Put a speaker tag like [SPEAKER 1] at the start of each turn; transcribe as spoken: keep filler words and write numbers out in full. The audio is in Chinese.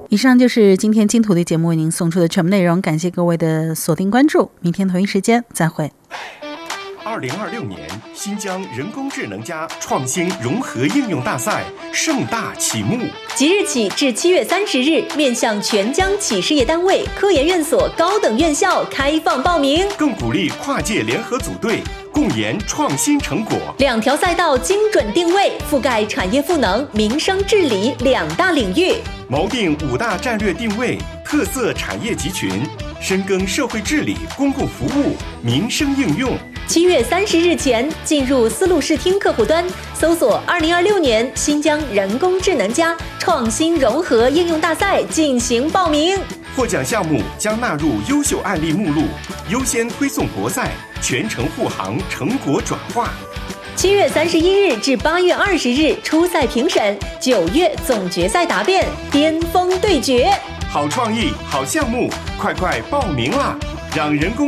[SPEAKER 1] 以上就是今天金土地节目为您送出的全部内容，感谢各位的锁定关注，明天同一时间再会。
[SPEAKER 2] 二零二六年新疆人工智能家创新融合应用大赛盛大启幕，
[SPEAKER 3] 即日起至七月三十日，面向全疆企事业单位、科研院所高等院校开放报名，
[SPEAKER 2] 更鼓励跨界联合组队，共研创新成果。
[SPEAKER 3] 两条赛道精准定位，覆盖产业赋能、民生治理两大领域，
[SPEAKER 2] 锚定五大战略定位、特色产业集群，深耕社会治理、公共服务、民生应用。
[SPEAKER 3] 七月三十日前进入丝路视听客户端，搜索二零二六年新疆人工智能家创新融合应用大赛进行报名。
[SPEAKER 2] 获奖项目将纳入优秀案例目录，优先推送国赛，全程护航成果转化。
[SPEAKER 3] 七月三十一日至八月二十日初赛评审，九月总决赛答辩，巅峰对决。
[SPEAKER 2] 好创意，好项目，快快报名啦！让人工